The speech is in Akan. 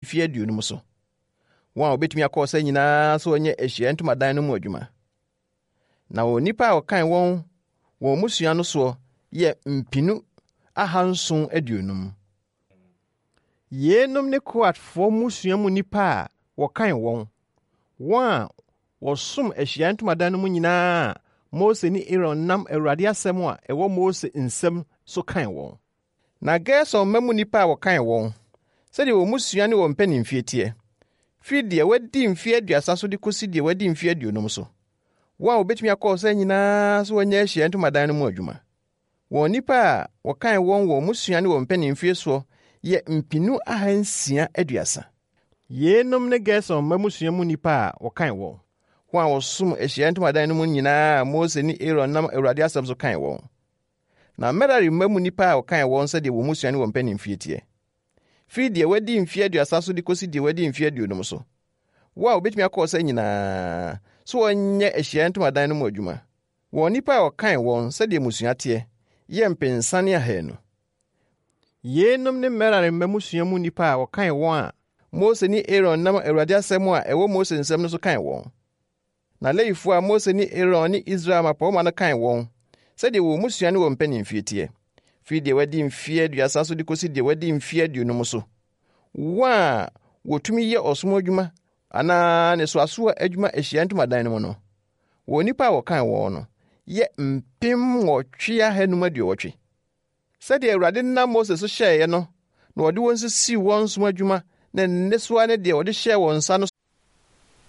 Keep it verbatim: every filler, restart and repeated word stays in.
fie aduonum so. Wɔn a obetumi akɔ sɛ nyinaa so onye Ahyiae Ntomadan no mu adwuma. Na wɔ nipa a wɔkan wɔn wɔn musua no so yɛ mpinu ahanson aduonum. Yenom ne Kohatfoɔ musua mu nipa a wɔkan wɔn. Wɔn a wɔsom Ahyiae Ntomadan no mu nyinaa Mose ne Aaron nam Awurade asɛm a ɛwɔ Mose nsɛm so kan wɔn. Na Gerson mma mu nipa a wɔkan wɔn, sɛdeɛ wɔn musua ne wɔn mpanimfie teɛ, firi deɛ wadi mfe aduasa so de kosi deɛ wadi mfe aduonum so. Wɔn a wɔbɛtumi akɔ sɛ nyinaa so wɔnyɛ Ahyiae Ntomadan no mu adwuma. Wɔn nipa a wɔkan wɔn wɔ musua ne wɔn mpanimfie so yɛ mpinu ahansia aduasa. Yenom ne Gerson mma musua mu nipa a wɔkan wɔn. Wɔn a wɔsom Ahyiae Ntomadan no mu nyinaa Mose ne Aaron nam Awurade asɛm so kan wɔn. Na Merari mma mu nipa a wɔkan wɔn sɛdeɛ wɔn musua ne wɔn mpanimfie teɛ, firi deɛ wadi mfe aduasa so de kosi deɛ wadi mfe aduonum so. Wɔn a wɔbɛtumi akɔ sɛ nyinaa so wɔnyɛ Ahyiae Ntomadan no mu adwuma. Wɔn nipa a wɔkan wɔn sɛdeɛ musua teɛ yɛ mpensa ne ahanu. Yenom ne Merari mma musua mu nipa a wɔkan wɔn a Mose ne Aaron nam Awurade asɛm a ɛwɔ Mose nsɛm no so kan wɔn. Na Lewifo a Mose ne Aaron ne Israel mapɔmma no kan wɔn sɛdeɛ wɔn musua ne wɔn mpanimfie teɛ, firi deɛ wadi mfe aduasa so de kosi deɛ wadi mfe aduonum so. Wɔn a wɔtumi yɛ ɔsom adwuma anaa ne soasoa adwuma Ahyiae Ntomadan no mu no, wɔn nipa a wɔkan wɔn no yɛ mpem nwɔtwe ahanum aduɔwɔtwe. Sɛdeɛ Awurade nam Mose so hyɛeɛ no, na wɔde wɔn sisi wɔn som adwuma na nnesoa ne deɛ wɔde hyɛɛ wɔn nsa no